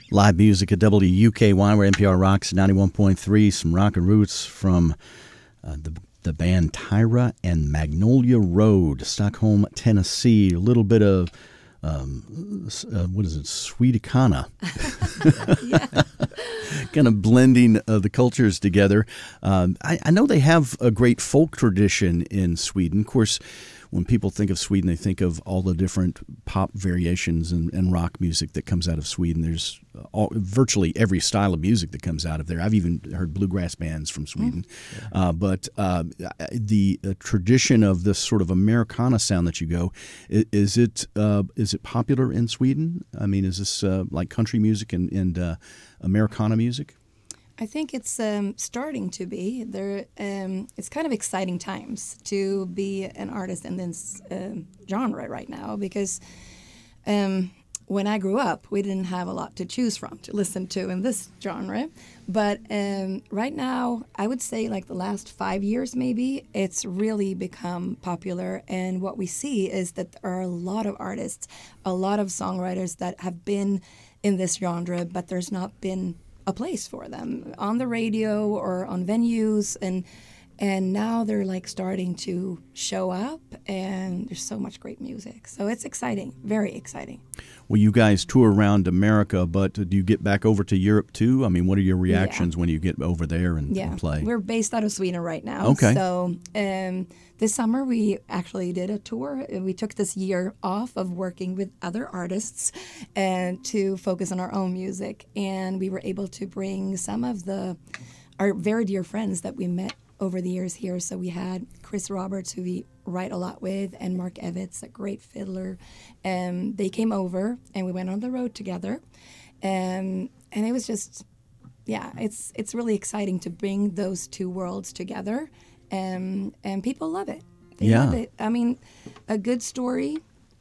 Live music at WUKY, where NPR rocks 91.3. Some rock and roots from the band Tyra and Magnolia Road, Stockholm, Tennessee. A little bit of, Sweeticana. Kind of blending the cultures together. I know they have a great folk tradition in Sweden. Of course, when people think of Sweden, they think of all the different pop variations and rock music that comes out of Sweden. There's virtually every style of music that comes out of there. I've even heard bluegrass bands from Sweden. But the tradition of this sort of Americana sound that you go, is it popular in Sweden? I mean, is this like country music and Americana music? I think it's starting to be. It's kind of exciting times to be an artist in this genre right now because when I grew up, we didn't have a lot to choose from to listen to in this genre. But right now, I would say like the last 5 years maybe, it's really become popular. And what we see is that there are a lot of artists, a lot of songwriters that have been in this genre, but there's not been a place for them on the radio or on venues, and now they're like starting to show up, and there's so much great music. So it's exciting, very exciting. Well, you guys tour around America, but do you get back over to Europe too? I mean, what are your reactions when you get over there and play? We're based out of Sweden right now. Okay. So this summer we actually did a tour. We took this year off of working with other artists and to focus on our own music. And we were able to bring some of our very dear friends that we met over the years here. So we had Chris Roberts, who we write a lot with, and Mark Evans, a great fiddler. They came over and we went on the road together. And it was just, it's really exciting to bring those two worlds together. And people love it. They love it. I mean, a good story,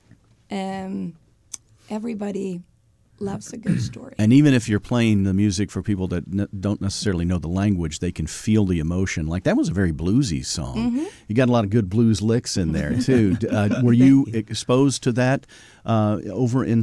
everybody loves a good story. And even if you're playing the music for people that don't necessarily know the language, they can feel the emotion. Like that was a very bluesy song. Mm-hmm. You got a lot of good blues licks in there too. Were you exposed to that over in